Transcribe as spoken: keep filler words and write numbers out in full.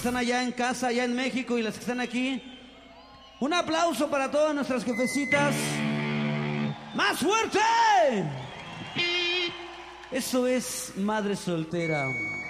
están allá en casa, allá en México y las que están aquí. Un aplauso para todas nuestras jefecitas. ¡Más fuerte! Eso es Madre Soltera.